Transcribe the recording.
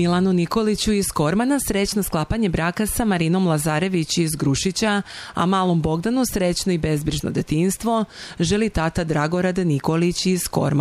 Milanu Nikoliću iz Kormana srećno sklapanje braka sa Marinom Lazarević iz Grušića, a malom Bogdanu srećno i bezbrižno detinjstvo želi tata Dragorad Nikolić iz Kormana.